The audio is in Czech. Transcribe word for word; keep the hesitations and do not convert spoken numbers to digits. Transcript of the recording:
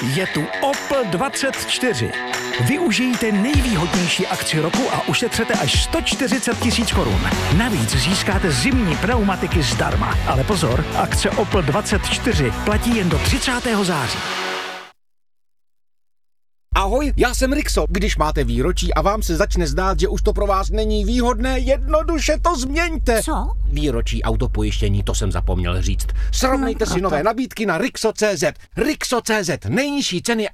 Je tu Opel dvacet čtyři. Využijte nejvýhodnější akci roku a ušetřete až sto čtyřicet tisíc korun. Navíc získáte zimní pneumatiky zdarma. Ale pozor, akce Opel dvacet čtyři platí jen do třicátého září. Ahoj, já jsem Rixo. Když máte výročí a vám se začne zdát, že už to pro vás není výhodné, jednoduše to změňte. Co? Výročí autopojištění, to jsem zapomněl říct. Srovnejte no, si nové to... nabídky na Rixo tečka cé zet. Rixo tečka cé zet, nejnižší ceny